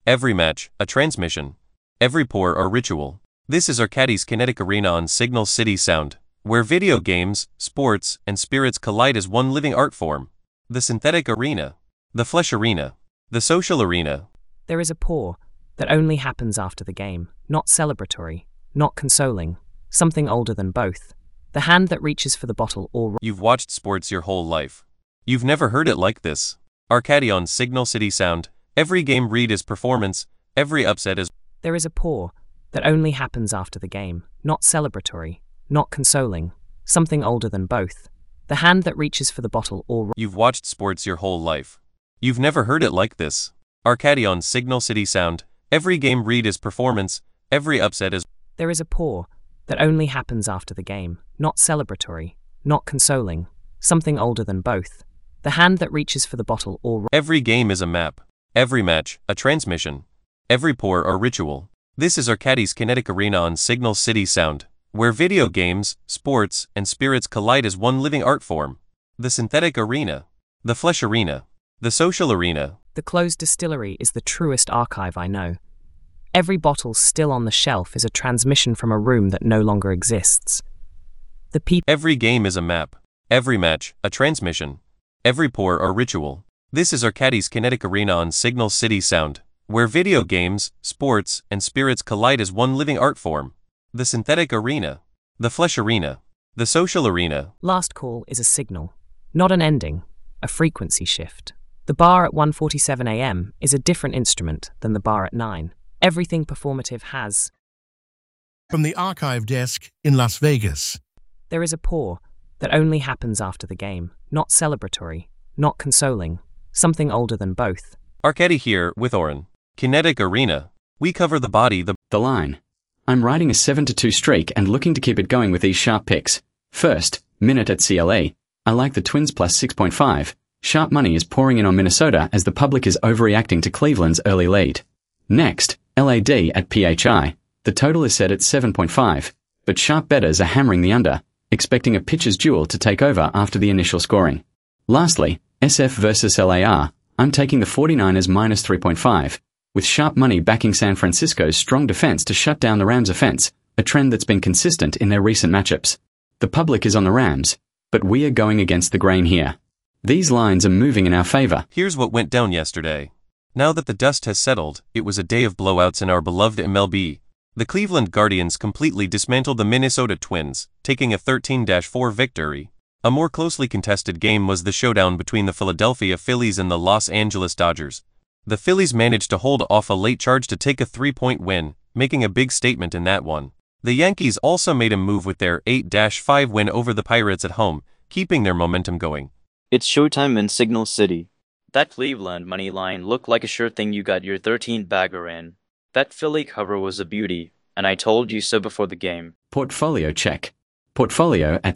every match, a transmission, every pour or ritual. This is Arcadi's Kinetic Arena on Signal City Sound, where video games, sports, and spirits collide as one living art form. The synthetic arena, the flesh arena, the social arena. There is a pour that only happens after the game, not celebratory, not consoling, something older than both. The hand that reaches for the bottle or... You've watched sports your whole life. You've never heard it like this. Arcadi on Signal City Sound, every game read is performance, every upset is... There is a pour that only happens after the game, not celebratory, not consoling, something older than both. The hand that reaches for the bottle or... You've watched sports your whole life. You've never heard it like this. Arcadi on Signal City Sound, every game read is performance, every upset is... There is a pour that only happens after the game, not celebratory, not consoling, something older than both. The hand that reaches for the bottle or... Every game is a map, every match, a transmission, every pour or ritual. This is Arcadi's Kinetic Arena on Signal City Sound, where video games, sports, and spirits collide as one living art form. The synthetic arena, the flesh arena, the social arena. The closed distillery is the truest archive I know. Every bottle still on the shelf is a transmission from a room that no longer exists. The people... Every game is a map, every match, a transmission, every pour or ritual. This is Arcadi's Kinetic Arena on Signal City Sound, where video games, sports, and spirits collide as one living art form. The synthetic arena, the flesh arena, the social arena. Last call is a signal, not an ending, a frequency shift. The bar at 1:47 a.m. is a different instrument than the bar at 9. Everything performative has... From the archive desk in Las Vegas. There is a pour that only happens after the game, not celebratory, not consoling, something older than both. Arcadi here with Oren. Kinetic Arena. We cover the body, the line. I'm riding a 7-2 streak and looking to keep it going with these sharp picks. First, Minute at CLA. I like the Twins plus 6.5. Sharp money is pouring in on Minnesota as the public is overreacting to Cleveland's early lead. Next, LAD at PHI. The total is set at 7.5, but sharp bettors are hammering the under, expecting a pitcher's duel to take over after the initial scoring. Lastly, SF versus LAR. I'm taking the 49ers minus 3.5, with sharp money backing San Francisco's strong defense to shut down the Rams' offense, a trend that's been consistent in their recent matchups. The public is on the Rams, but we are going against the grain here. These lines are moving in our favor. Here's what went down yesterday. Now that the dust has settled, it was a day of blowouts in our beloved MLB. The Cleveland Guardians completely dismantled the Minnesota Twins, taking a 13-4 victory. A more closely contested game was the showdown between the Philadelphia Phillies and the Los Angeles Dodgers. The Phillies managed to hold off a late charge to take a 3-point win, making a big statement in that one. The Yankees also made a move with their 8-5 win over the Pirates at home, keeping their momentum going. It's showtime in Signal City. That Cleveland money line looked like a sure thing you got your 13th bagger in. That Philly cover was a beauty, and I told you so before the game. Portfolio check. Portfolio at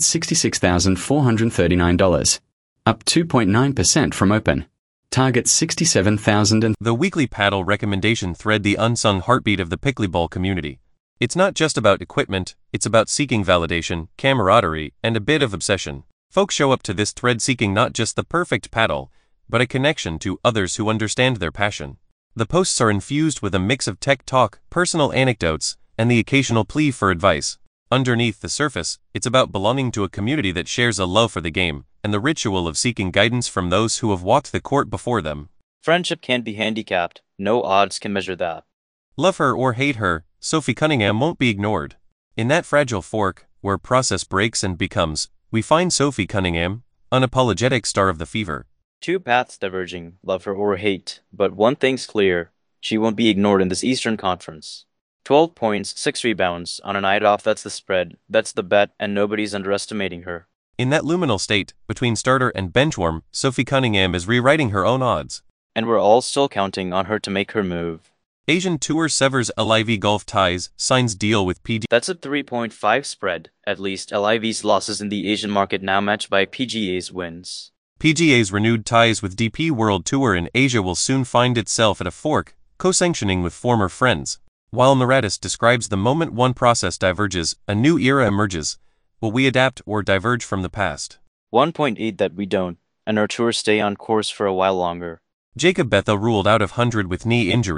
$66,439, up 2.9% from open. Target 67,000 and... The weekly paddle recommendation thread, the unsung heartbeat of the pickleball community. It's not just about equipment, it's about seeking validation, camaraderie, and a bit of obsession. Folks show up to this thread seeking not just the perfect paddle, but a connection to others who understand their passion. The posts are infused with a mix of tech talk, personal anecdotes, and the occasional plea for advice. Underneath the surface, it's about belonging to a community that shares a love for the game, and the ritual of seeking guidance from those who have walked the court before them. Friendship can't be handicapped. No odds can measure that. Love her or hate her, Sophie Cunningham won't be ignored. In that fragile fork, where process breaks and becomes, we find Sophie Cunningham, unapologetic star of the fever. Two paths diverging, love her or hate, but one thing's clear, she won't be ignored in this Eastern Conference. 12 points, 6 rebounds, on a night off, that's the spread, that's the bet, and nobody's underestimating her. In that luminal state, between starter and benchwarm, Sophie Cunningham is rewriting her own odds. And we're all still counting on her to make her move. Asian Tour severs LIV Golf ties, signs deal with PG. That's a 3.5 spread, at least LIV's losses in the Asian market now matched by PGA's wins. PGA's renewed ties with DP World Tour in Asia will soon find itself at a fork, co-sanctioning with former friends. While Maratis describes the moment one process diverges, a new era emerges. Will we adapt or diverge from the past? 1.8 that we don't, and our tours stay on course for a while longer. Jacob Bethel ruled out of 100 with knee injury.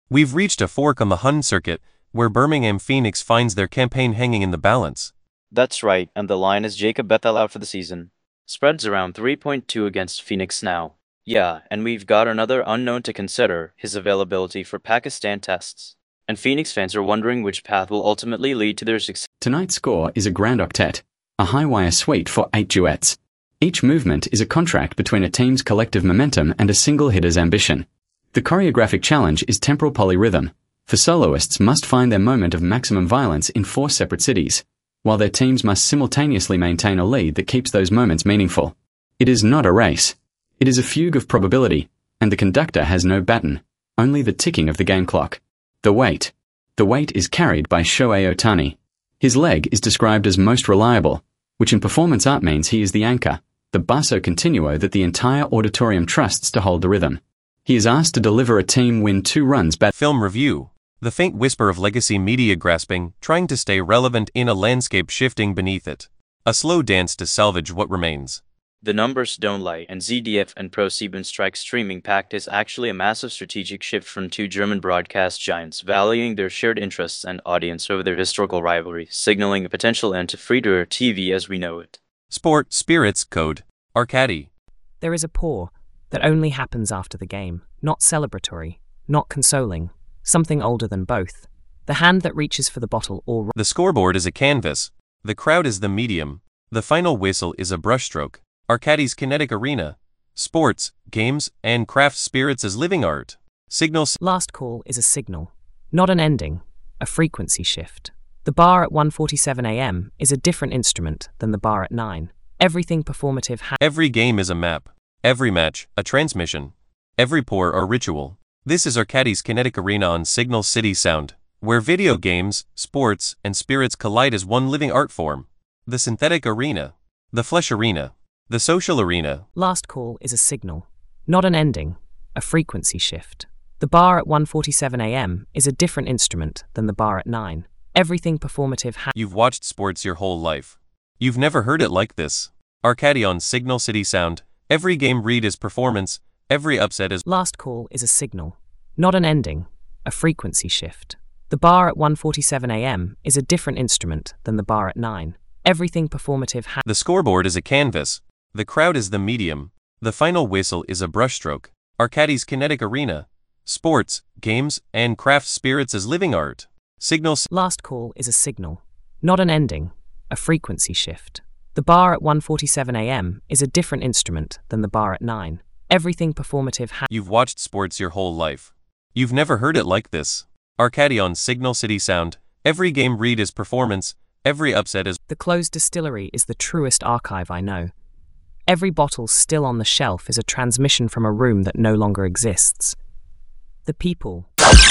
We've reached a fork on the Hun circuit, where Birmingham Phoenix finds their campaign hanging in the balance. That's right, and the line is Jacob Bethel out for the season. Spread's around 3.2 against Phoenix now. Yeah, and we've got another unknown to consider, his availability for Pakistan tests. And Phoenix fans are wondering which path will ultimately lead to their success. Tonight's score is a grand octet, a high-wire suite for 8 duets. Each movement is a contract between a team's collective momentum and a single hitter's ambition. The choreographic challenge is temporal polyrhythm, for soloists must find their moment of maximum violence in 4 separate cities, while their teams must simultaneously maintain a lead that keeps those moments meaningful. It is not a race. It is a fugue of probability, and the conductor has no baton, only the ticking of the game clock. The weight. The weight is carried by Shohei Ohtani. His leg is described as most reliable, which in performance art means he is the anchor, the basso continuo that the entire auditorium trusts to hold the rhythm. He is asked to deliver a team win 2 runs back. Film review. The faint whisper of legacy media grasping, trying to stay relevant in a landscape shifting beneath it. A slow dance to salvage what remains. The numbers don't lie, and ZDF and ProSieben Strike streaming pact is actually a massive strategic shift from 2 German broadcast giants, valuing their shared interests and audience over their historical rivalry, signaling a potential end to free-to-air TV as we know it. Sport, spirits, code, Arcadi. There is a pour that only happens after the game, not celebratory, not consoling, something older than both. The hand that reaches for the bottle or... The scoreboard is a canvas. The crowd is the medium. The final whistle is a brushstroke. Arcadi's kinetic arena. Sports, games, and craft spirits as living art. Signals. Last call is a signal, not an ending, a frequency shift. The bar at 1:47 a.m. is a different instrument than the bar at 9. Everything performative Every game is a map. Every match, a transmission. Every pour a ritual. This is Arcadi's kinetic arena on Signal City Sound, where video games, sports, and spirits collide as one living art form. The synthetic arena. The flesh arena. The social arena. Last call is a signal, not an ending, a frequency shift. The bar at 1:47 a.m. is a different instrument than the bar at 9. Everything performative You've watched sports your whole life. You've never heard it like this. Arcadi on Signal City Sound. Every game read is performance, every upset is... Last call is a signal, not an ending, a frequency shift. The bar at 1:47 a.m. is a different instrument than the bar at 9. Everything performative The scoreboard is a canvas. The crowd is the medium. The final whistle is a brushstroke. Arcadi's kinetic arena. Sports, games, and craft spirits as living art. Signals. Last call is a signal, not an ending, a frequency shift. The bar at 1:47 a.m. is a different instrument than the bar at 9. Everything performative You've watched sports your whole life. You've never heard it like this. Arcadi on Signal City Sound. Every game read is performance, every upset is... The closed distillery is the truest archive I know. Every bottle still on the shelf is a transmission from a room that no longer exists. The people.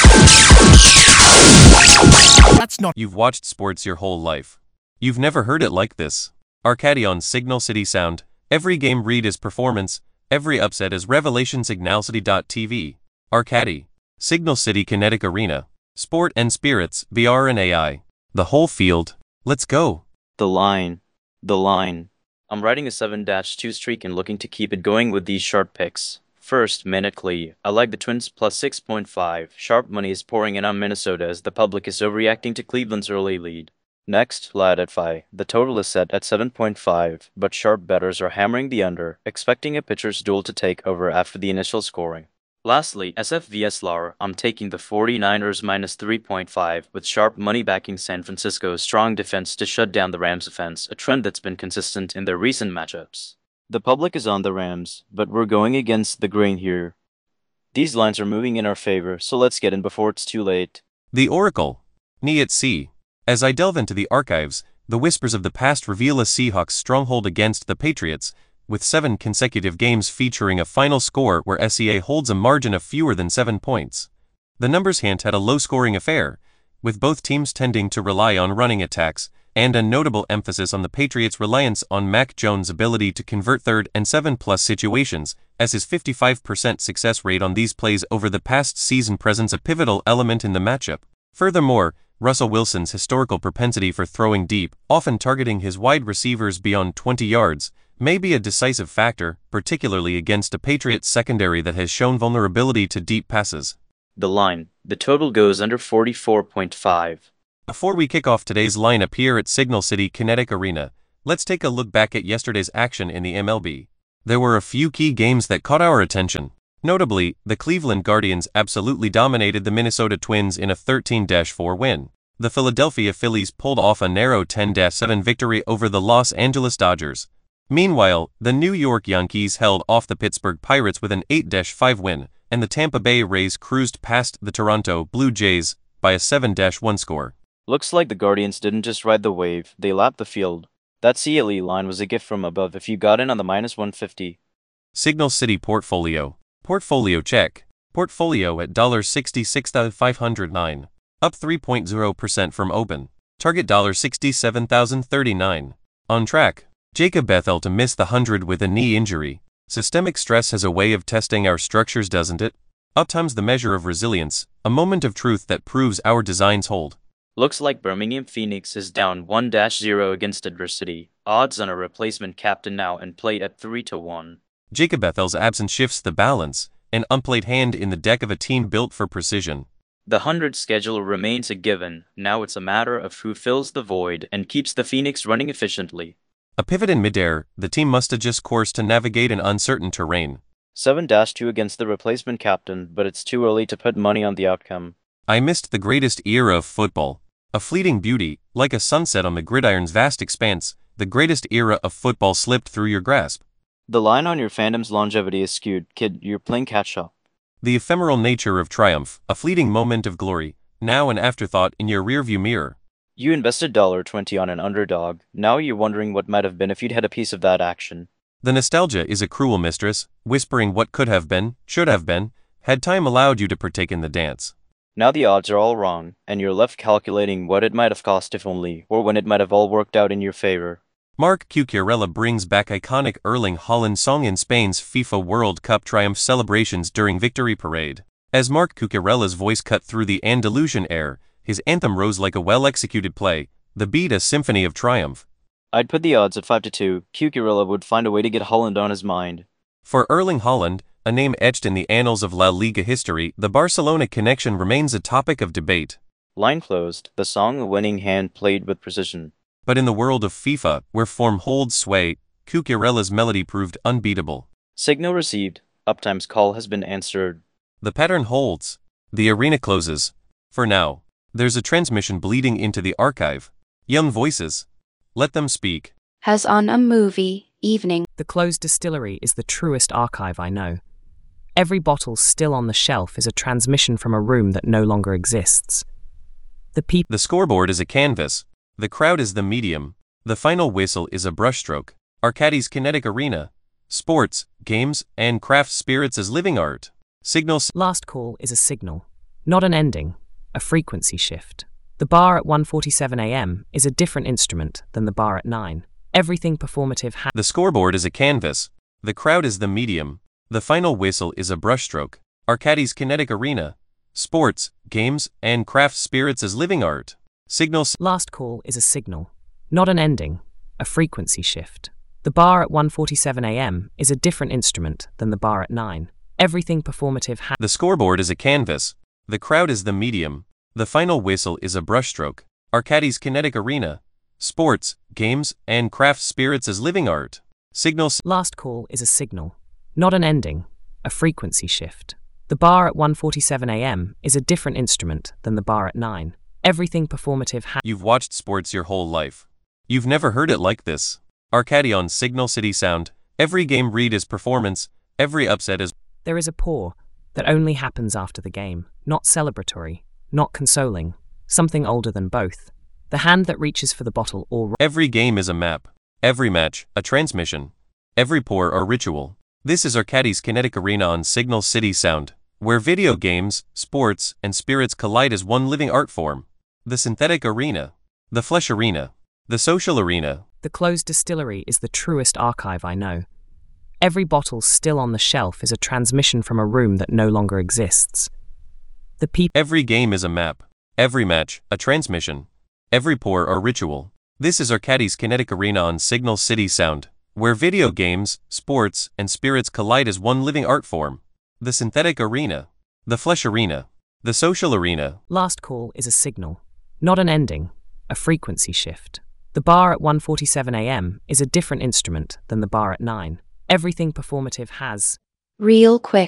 That's not... You've watched sports your whole life. You've never heard it like this. Arcadi on Signal City Sound. Every game read is performance, every upset is revelation. Signalcity.tv. Arcadi. Signal City Kinetic Arena. Sport and spirits, VR and AI. The whole field. Let's go. The line. The line. I'm riding a 7-2 streak and looking to keep it going with these sharp picks. First, Minutely. I like the Twins plus 6.5. Sharp money is pouring in on Minnesota as the public is overreacting to Cleveland's early lead. Next, Ladify. The total is set at 7.5, but sharp bettors are hammering the under, expecting a pitcher's duel to take over after the initial scoring. Lastly, SFVS LAR, I'm taking the 49ers minus 3.5 with sharp money backing San Francisco's strong defense to shut down the Rams' offense, a trend that's been consistent in their recent matchups. The public is on the Rams, but we're going against the grain here. These lines are moving in our favor, so let's get in before it's too late. The Oracle. Ni-at-C. As I delve into the archives, the whispers of the past reveal a Seahawks stronghold against the Patriots, with 7 consecutive games featuring a final score where SEA holds a margin of fewer than 7 points. The numbers hint at a low-scoring affair, with both teams tending to rely on running attacks, and a notable emphasis on the Patriots' reliance on Mac Jones' ability to convert 3rd and 7+ situations, as his 55% success rate on these plays over the past season presents a pivotal element in the matchup. Furthermore, Russell Wilson's historical propensity for throwing deep, often targeting his wide receivers beyond 20 yards, may be a decisive factor, particularly against a Patriots secondary that has shown vulnerability to deep passes. The line. The total goes under 44.5. Before we kick off today's lineup here at Signal City Kinetic Arena, let's take a look back at yesterday's action in the MLB. There were a few key games that caught our attention. Notably, the Cleveland Guardians absolutely dominated the Minnesota Twins in a 13-4 win. The Philadelphia Phillies pulled off a narrow 10-7 victory over the Los Angeles Dodgers. Meanwhile, the New York Yankees held off the Pittsburgh Pirates with an 8-5 win, and the Tampa Bay Rays cruised past the Toronto Blue Jays by a 7-1 score. Looks like the Guardians didn't just ride the wave, they lapped the field. That CLE line was a gift from above if you got in on the -150. Signal City Portfolio. Portfolio check. Portfolio at $66,509. Up 3.0% from open. Target $67,039. On track. Jacob Bethel to miss the 100 with a knee injury. Systemic stress has a way of testing our structures, doesn't it? Uptime's the measure of resilience, a moment of truth that proves our designs hold. Looks like Birmingham Phoenix is down 1-0 against adversity. Odds on a replacement captain now and play at 3-1. Jacob Bethel's absence shifts the balance, an unplayed hand in the deck of a team built for precision. The 100 schedule remains a given, now it's a matter of who fills the void and keeps the Phoenix running efficiently. A pivot in midair, the team must adjust course to navigate an uncertain terrain. 7-2 against the replacement captain, but it's too early to put money on the outcome. I missed the greatest era of football. A fleeting beauty, like a sunset on the gridiron's vast expanse, the greatest era of football slipped through your grasp. The line on your fandom's longevity is skewed, kid, you're playing catch-up. The ephemeral nature of triumph, a fleeting moment of glory, now an afterthought in your rearview mirror. You invested $20 on an underdog, now you're wondering what might have been if you'd had a piece of that action. The nostalgia is a cruel mistress, whispering what could have been, should have been, had time allowed you to partake in the dance. Now the odds are all wrong, and you're left calculating what it might have cost if only, or when it might have all worked out in your favor. Marc Cucurella brings back iconic Erling Haaland song in Spain's FIFA World Cup triumph celebrations during Victory Parade. As Marc Cucurella's voice cut through the Andalusian air, his anthem rose like a well-executed play, the beat a symphony of triumph. I'd put the odds at 5-2, Cucurella would find a way to get Haaland on his mind. For Erling Haaland, a name etched in the annals of La Liga history, the Barcelona connection remains a topic of debate. Line closed, the song a winning hand played with precision. But in the world of FIFA, where form holds sway, Cucurella's melody proved unbeatable. Signal received, Uptime's call has been answered. The pattern holds. The arena closes. For now. There's a transmission bleeding into the archive. Young voices. Let them speak. Has on a movie, evening. The closed distillery is the truest archive I know. Every bottle still on the shelf is a transmission from a room that no longer exists. The scoreboard is a canvas. The crowd is the medium. The final whistle is a brushstroke. Arcadi's Kinetic Arena. Sports, games, and craft spirits as living art. Signals. Last call is a signal, not an ending, a frequency shift. The bar at 1:47 a.m. is a different instrument than the bar at 9. Everything performative The scoreboard is a canvas. The crowd is the medium. The final whistle is a brushstroke. Arcadi's Kinetic Arena. Sports, games, and craft spirits as living art. Signals. Last call is a signal, not an ending, a frequency shift. The bar at 1:47 a.m. is a different instrument than the bar at 9. Everything performative The scoreboard is a canvas. The crowd is the medium. The final whistle is a brushstroke. Arcadi's Kinetic Arena. Sports, games, and craft spirits as living art. Signals. Last call is a signal, not an ending, a frequency shift. The bar at 1:47 a.m. is a different instrument than the bar at 9. Everything performative You've watched sports your whole life. You've never heard it like this. Arcadi on Signal City Sound. Every game read is performance. Every upset is. There is a pour that only happens after the game, not celebratory, not consoling, something older than both. The hand that reaches for the bottle or. Every game is a map. Every match, a transmission. Every pour a ritual. This is Arcadi's Kinetic Arena on Signal City Sound, where video games, sports, and spirits collide as one living art form. The synthetic arena. The flesh arena. The social arena. The closed distillery is the truest archive I know. Every bottle still on the shelf is a transmission from a room that no longer exists. Every game is a map. Every match, a transmission. Every pour a ritual. This is Arcadi's Kinetic Arena on Signal City Sound, where video games, sports, and spirits collide as one living art form. The synthetic arena. The flesh arena. The social arena. Last call is a signal, not an ending, a frequency shift. The bar at 1:47 a.m. is a different instrument than the bar at 9. Everything performative has Real quick.